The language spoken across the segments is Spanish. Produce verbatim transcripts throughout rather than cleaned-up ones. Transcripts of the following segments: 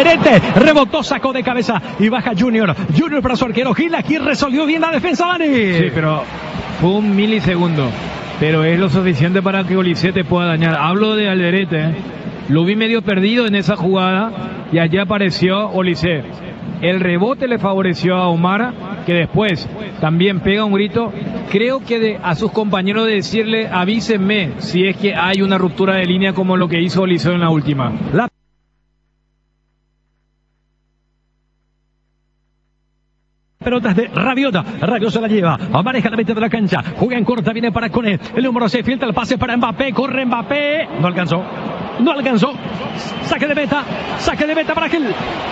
Alderete, rebotó, sacó de cabeza y baja Junior. Junior para su arquero Gil, aquí resolvió bien la defensa, Dani. Sí, pero fue un milisegundo, pero es lo suficiente para que Olise te pueda dañar. Hablo de Alderete, ¿eh? Lo vi medio perdido en esa jugada y allí apareció Olise. El rebote le favoreció a Omar, que después también pega un grito. Creo que de, a sus compañeros de decirle avísenme si es que hay una ruptura de línea como lo que hizo Olise en la última. La pelotas de Rabiota, Rabiot se la lleva, maneja la mitad de la cancha, juega en corta, viene para Cone, el número seis, filtra el pase para Mbappé, corre Mbappé, no alcanzó, no alcanzó, saque de meta, saque de meta para Gil.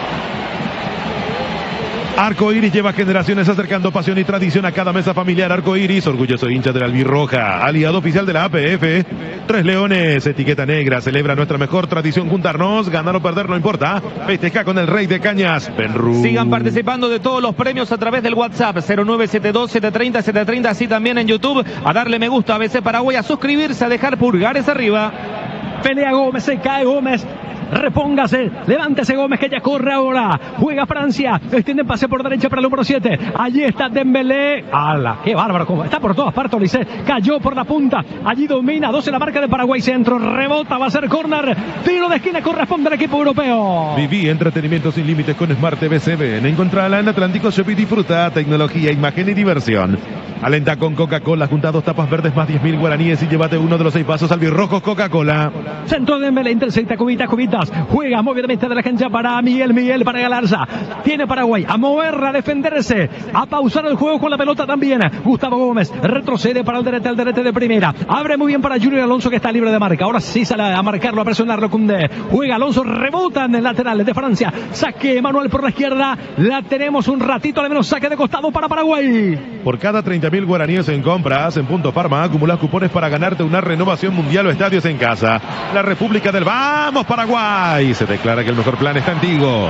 Arco Iris lleva generaciones acercando pasión y tradición a cada mesa familiar. Arco Iris, orgulloso hincha de la albirroja, aliado oficial de la A P F. Tres Leones, etiqueta negra, celebra nuestra mejor tradición juntarnos. Ganar o perder no importa. Festeja con el rey de cañas, Benru. Sigan participando de todos los premios a través del WhatsApp cero nueve siete dos, siete tres cero, siete tres cero, así también en YouTube. A darle me gusta a B C Paraguay, a suscribirse, a dejar pulgares arriba. Pelea Gómez, se cae Gómez. Repóngase, levántese Gómez que ya corre ahora, juega Francia, extiende pase por derecha para el número siete, allí está Dembélé, ¡ala! ¡Qué bárbaro! Como está por todas partes Olise, cayó por la punta, allí domina, dos en la marca de Paraguay Centro, rebota, va a ser córner, tiro de esquina, corresponde al equipo europeo. Viví entretenimiento sin límites con Smart T V C B, encontrala en Atlántico Shop y disfruta, tecnología, imagen y diversión. Alenta con Coca-Cola, junta dos tapas verdes más diez mil guaraníes y llévate uno de los seis vasos albirrojos Coca-Cola. Centro de Dembélé, intercepta Cubita, Cubitas, juega móvilmente de la cancha para Miguel, Miguel para Galarza. Tiene Paraguay a mover, a defenderse, a pausar el juego con la pelota también. Gustavo Gómez retrocede para el derecho, el derecho de primera. Abre muy bien para Junior Alonso que está libre de marca. Ahora sí sale a marcarlo, a presionarlo Koundé. Juega Alonso, rebota en el lateral de Francia. Saque Manuel por la izquierda. La tenemos un ratito, al menos saque de costado para Paraguay. Por cada treinta mil guaraníes en compras, en Punto Farma, acumulas cupones para ganarte una renovación mundial o estadios en casa. La República del Vamos Paraguay. Se declara que el mejor plan está en Tigo.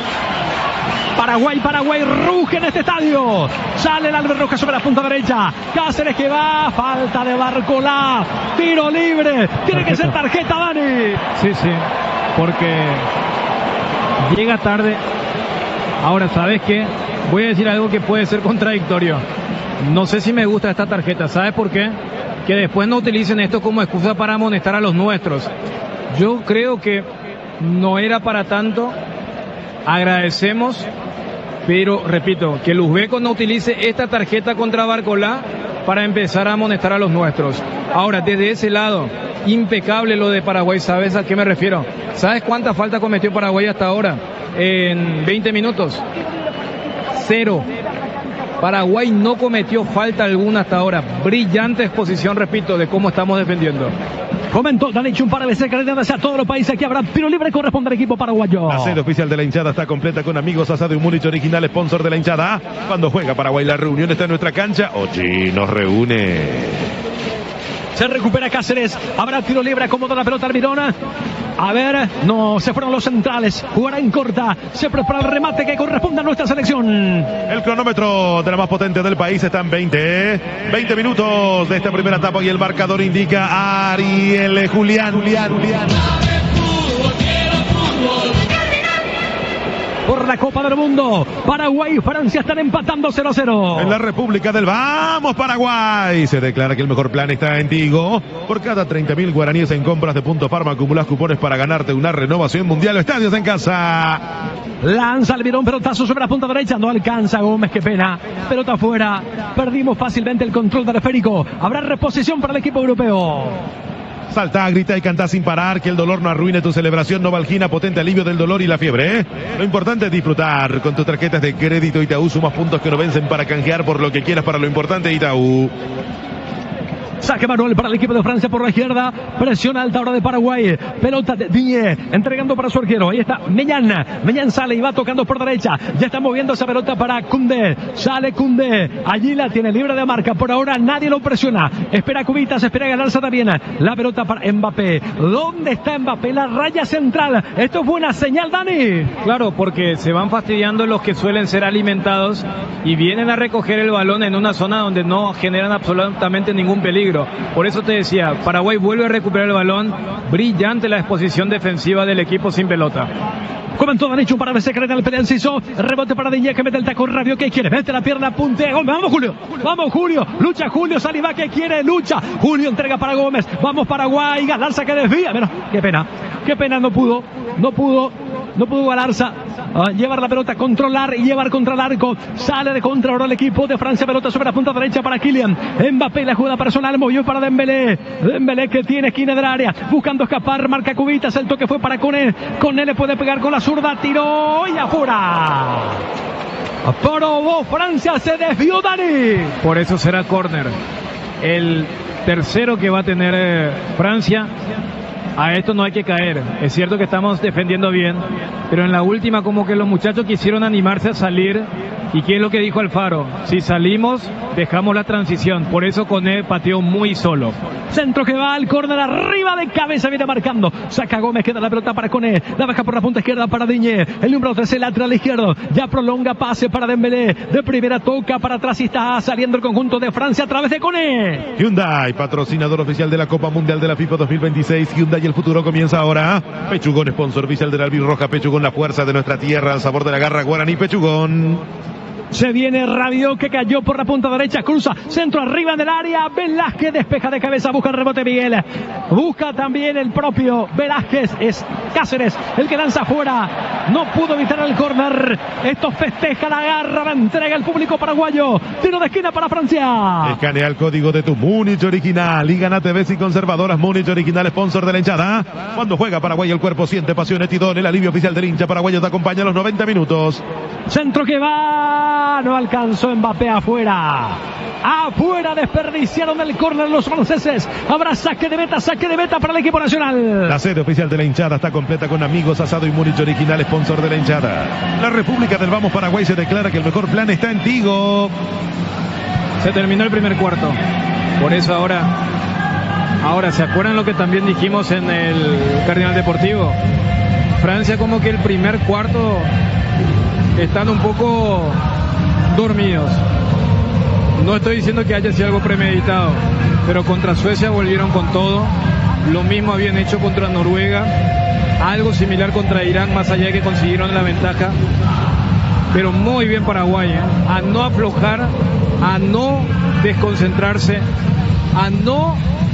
Paraguay, Paraguay, ruge en este estadio. Sale el albirroja sobre la punta derecha. Cáceres que va, falta de Barcolá. Tiro libre. Tiene tarjeta. que ser tarjeta, Dani. Sí, sí, porque llega tarde. Ahora, ¿sabes qué? Voy a decir algo que puede ser contradictorio. No sé si me gusta esta tarjeta. ¿Sabes por qué? Que después no utilicen esto como excusa para amonestar a los nuestros. Yo creo que no era para tanto. Agradecemos, pero repito, que el uzbeco no utilice esta tarjeta contra Barcolá para empezar a amonestar a los nuestros. Ahora, desde ese lado, impecable lo de Paraguay. ¿Sabes a qué me refiero? ¿Sabes cuánta falta cometió Paraguay hasta ahora? En veinte minutos. Cero. Paraguay no cometió falta alguna hasta ahora. Brillante exposición, repito, de cómo estamos defendiendo. Comentó Dani Chumpara de cerca de hacia todos los países. Aquí habrá tiro libre, corresponde al equipo paraguayo. La sede oficial de la hinchada está completa con amigos Asado Múnich, original sponsor de la hinchada. Cuando juega Paraguay, la reunión está en nuestra cancha. Oye, nos reúne. Se recupera Cáceres. Habrá tiro libre, acomoda la pelota Almirona. A ver, no, se fueron los centrales. Jugará en corta. Se prepara el remate que corresponde a nuestra selección. El cronómetro de la más potente del país está en veinte. veinte minutos de esta primera etapa y el marcador indica a Ariel Julián. Julián, Julián. Por la Copa del Mundo, Paraguay y Francia están empatando cero a cero. En la República del Vamos Paraguay se declara que el mejor plan está en Tigo. Por cada treinta mil guaraníes en compras de Punto Farma acumulas cupones para ganarte una renovación mundial o estadios en casa. Lanza Almirón, pelotazo sobre la punta derecha, no alcanza Gómez, qué pena. Pelota afuera, perdimos fácilmente el control del esférico. Habrá reposición para el equipo europeo. Salta, grita y canta sin parar, que el dolor no arruine tu celebración. Novalgina, potente alivio del dolor y la fiebre, ¿eh? Lo importante es disfrutar. Con tus tarjetas de crédito Itaú sumas puntos que no vencen para canjear por lo que quieras para lo importante Itaú. Saque Manuel para el equipo de Francia por la izquierda. Presión alta ahora de Paraguay. Pelota de Diñé entregando para su arquero. Ahí está Mellán. Mellán sale y va tocando por derecha. Ya está moviendo esa pelota para Koundé. Sale Koundé. Allí la tiene libre de marca. Por ahora nadie lo presiona. Espera Cubitas, espera Galarza también. La pelota para Mbappé. ¿Dónde está Mbappé? La raya central. Esto es buena señal, Dani. Claro, porque se van fastidiando los que suelen ser alimentados y vienen a recoger el balón en una zona donde no generan absolutamente ningún peligro. Por eso te decía, Paraguay vuelve a recuperar el balón. Brillante la exposición defensiva del equipo sin pelota. Comenzó derecho para Besecre en el pelea inciso. Rebote para Diñé que mete el taco rabio que quiere. Mete la pierna, puntea. Vamos Julio. Vamos Julio. Lucha Julio. Saliva que quiere. Lucha. Julio entrega para Gómez. Vamos Paraguay. Galarza que desvía. Pero qué pena. Qué pena no pudo. No pudo. No pudo Galarza uh, llevar la pelota, controlar y llevar contra el arco. Sale de contra ahora el equipo de Francia. Pelota sobre la punta derecha para Kylian Mbappé. La jugada personal movió para Dembélé. Dembélé que tiene esquina del área. Buscando escapar. Marca Cubitas. El toque fue para Koné. Koné le puede pegar con la zurda. Tiró y afuera. Probó Francia. Se desvió Dani. Por eso será córner. El tercero que va a tener eh, Francia. A esto no hay que caer. Es cierto que estamos defendiendo bien, pero en la última como que los muchachos quisieron animarse a salir. ¿Y qué es lo que dijo Alfaro? Si salimos, dejamos la transición. Por eso Koné pateó muy solo. Centro que va al córner, arriba de cabeza, viene marcando. Saca Gómez, queda la pelota para Koné. La baja por la punta izquierda para Diñé. El número trece, lateral izquierdo. Ya prolonga pase para Dembélé. De primera toca para atrás y está saliendo el conjunto de Francia a través de Koné. Hyundai, patrocinador oficial de la Copa Mundial de la FIFA dos mil veintiséis. Hyundai, el futuro comienza ahora. Pechugón, sponsor oficial de la albirroja. Pechugón, la fuerza de nuestra tierra, el sabor de la garra guaraní. Pechugón. Se viene Rabiot que cayó por la punta derecha, cruza, centro arriba del área, Velázquez despeja de cabeza, busca el rebote Miguel, busca también el propio Velázquez, es Cáceres el que lanza afuera, no pudo evitar el córner, esto festeja la garra, la entrega el público paraguayo, tiro de esquina para Francia. Escanea el código de tu Múnich original y gana T Vs y conservadoras Múnich original, sponsor de la hinchada. Cuando juega Paraguay el cuerpo siente pasión, Etidón, el alivio oficial del hincha paraguayo te acompaña a los noventa minutos. Centro que va, no alcanzó Mbappé afuera. Afuera desperdiciaron el córner los franceses. Habrá saque de meta, saque de meta para el equipo nacional. La sede oficial de la hinchada está completa con amigos, asado y Múnich original, sponsor de la hinchada. La República del Vamos Paraguay se declara que el mejor plan está en Tigo. Se terminó el primer cuarto. Por eso ahora, ahora ¿se acuerdan lo que también dijimos en el Cardinal Deportivo? Francia como que el primer cuarto están un poco dormidos. No estoy diciendo que haya sido algo premeditado, pero contra Suecia volvieron con todo. Lo mismo habían hecho contra Noruega, algo similar contra Irán, más allá de que consiguieron la ventaja. Pero muy bien Paraguay, ¿eh? A no aflojar, a no desconcentrarse, a no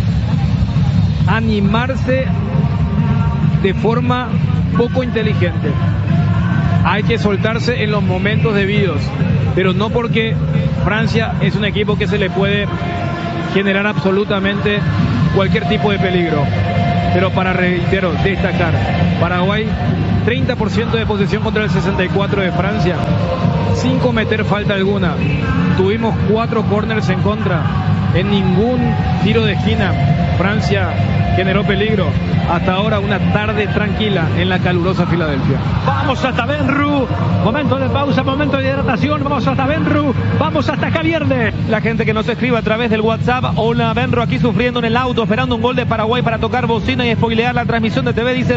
animarse de forma poco inteligente. Hay que soltarse en los momentos debidos, pero no porque Francia es un equipo que se le puede generar absolutamente cualquier tipo de peligro. Pero para, reitero, destacar, Paraguay, treinta por ciento de posesión contra el sesenta y cuatro por ciento de Francia, sin cometer falta alguna. Tuvimos cuatro corners en contra, en ningún tiro de esquina Francia generó peligro. Hasta ahora una tarde tranquila en la calurosa Filadelfia. Vamos hasta Benru, momento de pausa, momento de hidratación, vamos hasta Benru, vamos hasta acá viernes. La gente que nos escribe a través del WhatsApp, hola Benru, aquí sufriendo en el auto, esperando un gol de Paraguay para tocar bocina y spoilear la transmisión de T V, dice